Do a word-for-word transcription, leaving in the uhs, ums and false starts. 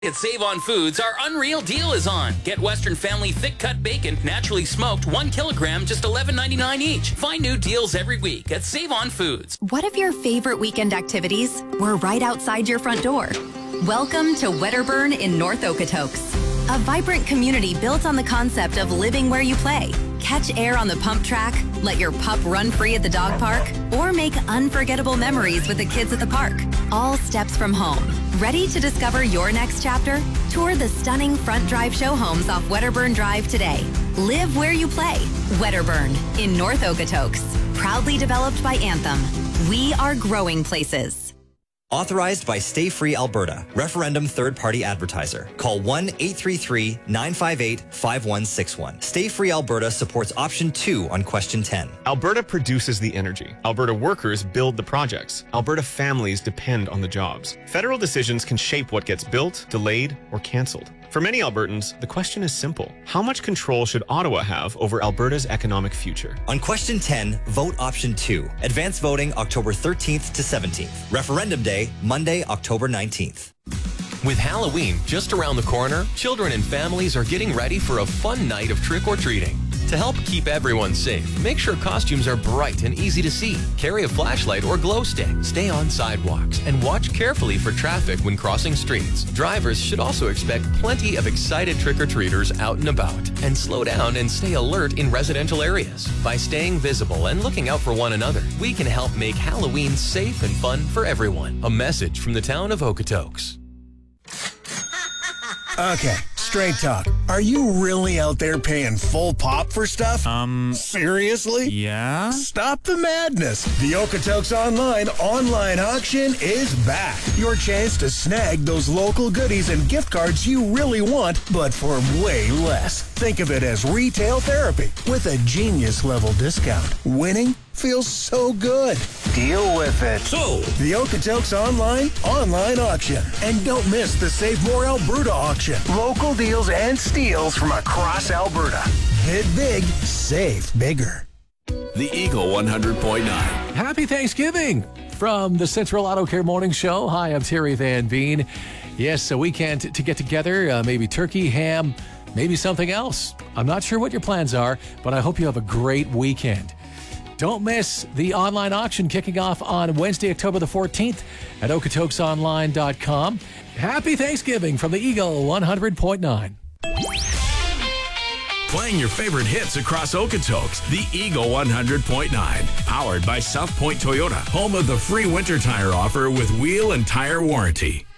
At Save On Foods, our unreal deal is on. Get Western Family Thick Cut Bacon, naturally smoked, one kilogram, just eleven ninety-nine each. Find new deals every week at Save On Foods. What if your favorite weekend activities were right outside your front door? Welcome to Wedderburn in North Okotoks, a vibrant community built on the concept of living where you play. Catch air on the pump track, let your pup run free at the dog park, or make unforgettable memories with the kids at the park. All steps from home. Ready to discover your next chapter? Tour the stunning front drive show homes off Wedderburn Drive today. Live where you play. Wedderburn in North Okotoks. Proudly developed by Anthem. We are growing places. Authorized by Stay Free Alberta. Referendum third-party advertiser. Call one eight three three, nine five eight, five one six one. Stay Free Alberta supports option two on question ten. Alberta produces the energy. Alberta workers build the projects. Alberta families depend on the jobs. Federal decisions can shape what gets built, delayed, or cancelled. For many Albertans, the question is simple. How much control should Ottawa have over Alberta's economic future? On question ten, vote option two. Advance voting October thirteenth to seventeenth. Referendum day, Monday, October nineteenth. With Halloween just around the corner, children and families are getting ready for a fun night of trick-or-treating. To help keep everyone safe, make sure costumes are bright and easy to see. Carry a flashlight or glow stick. Stay on sidewalks and watch carefully for traffic when crossing streets. Drivers should also expect plenty of excited trick-or-treaters out and about. And slow down and stay alert in residential areas. By staying visible and looking out for one another, we can help make Halloween safe and fun for everyone. A message from the town of Okotoks. Okay, straight talk. Are you really out there paying full pop for stuff? Um, Seriously? yeah? Stop the madness. The Okotoks Online online auction is back. Your chance to snag those local goodies and gift cards you really want, but for way less. Think of it as retail therapy with a genius level discount. Winning feels so good. Deal with it. So, The Okotoks Online online auction. And don't miss the Save More Alberta auction. Local deals and steals from across Alberta. Bid big, save bigger. The Eagle one hundred point nine. Happy Thanksgiving from the Central Auto Care Morning Show. Hi, I'm Terry Van Veen. Yes, a weekend to get together, uh, maybe turkey, ham, maybe something else. I'm not sure what your plans are, but I hope you have a great weekend. Don't miss the online auction kicking off on Wednesday, October the fourteenth at Okotoks Online dot com. Happy Thanksgiving from the Eagle one hundred point nine. Playing your favorite hits across Okotoks, the Eagle one hundred point nine. Powered by South Point Toyota, home of the free winter tire offer with wheel and tire warranty.